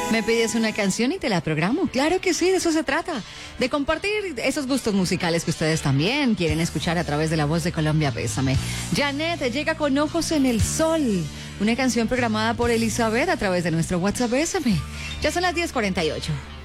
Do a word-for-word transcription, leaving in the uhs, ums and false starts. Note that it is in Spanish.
Me pides una canción y te la programo. Claro que sí, de eso se trata. De compartir esos gustos musicales que ustedes también quieren escuchar a través de La Voz de Colombia. Bésame. Janet llega con Ojos en el Sol. Una canción programada por Elizabeth a través de nuestro WhatsApp. Bésame. Ya son las diez cuarenta y ocho.